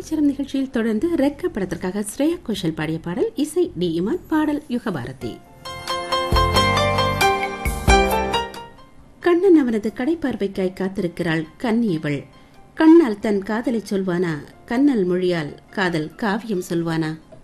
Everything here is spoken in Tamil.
காலைச்சரம் நிகழ்ச்சியில் தொடர்ந்து ரெக்க படத்திற்காக ஸ்ரேயா கோஷல் பாடிய பாடல், இசை டி இமான், பாடல் யுகபாரதி. கண்ணன் அவனது கடைப்பார்வைக்காய் காத்திருக்கிறாள் கன்னியவள். கண்ணால் தன் காதலை சொல்வானா, கண்ணல் மொழியால் காதல் காவியம் சொல்வானா?